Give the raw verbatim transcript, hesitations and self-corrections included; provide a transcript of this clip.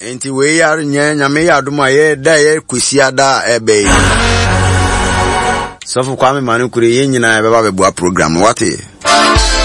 enti we ya nya nyame ya adoma ye da ye kwesiada ebe so for kwame manu kure ye nyina beba bebua program wate